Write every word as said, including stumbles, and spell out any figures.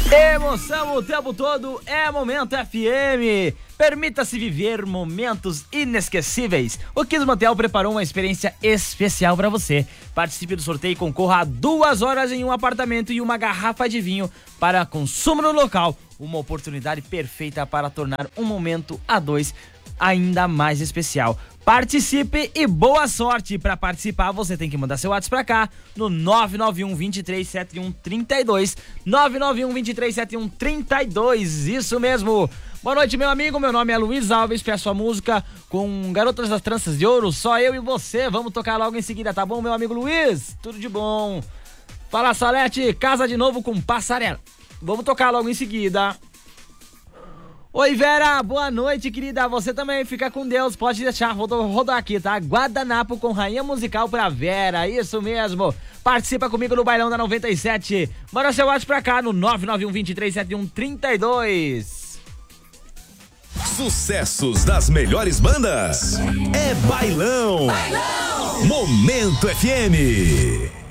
Emoção o tempo todo é Momento F M. Permita-se viver momentos inesquecíveis. O Kids Motel preparou uma experiência especial para você. Participe do sorteio e concorra a duas horas em um apartamento e uma garrafa de vinho para consumo no local. Uma oportunidade perfeita para tornar um momento a dois ainda mais especial. Participe e boa sorte! Para participar, você tem que mandar seu WhatsApp pra cá no nove nove um, dois três sete um, três dois. nove nove um, dois três sete um, três dois. Isso mesmo! Boa noite, meu amigo. Meu nome é Luiz Alves. Peço a música com Garotas das Tranças de Ouro. Só eu e você. Vamos tocar logo em seguida, tá bom, meu amigo Luiz? Tudo de bom. Fala, Salete. Casa de Novo com Passarela. Vamos tocar logo em seguida. Oi, Vera, boa noite, querida. Você também fica com Deus, pode deixar, vou rodar aqui, tá? Guardanapo com Rainha Musical pra Vera, isso mesmo. Participa comigo no Bailão da noventa e sete. Manda seu WhatsApp pra cá no nove nove um, dois três sete um, três dois. Sucessos das melhores bandas. É Bailão. Bailão. Momento F M.